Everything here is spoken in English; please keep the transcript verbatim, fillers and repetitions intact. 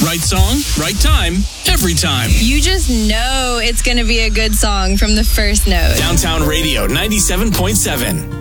Right song, right time, every time. You just know it's going to be a good song from the first note. Downtown Radio ninety-seven point seven.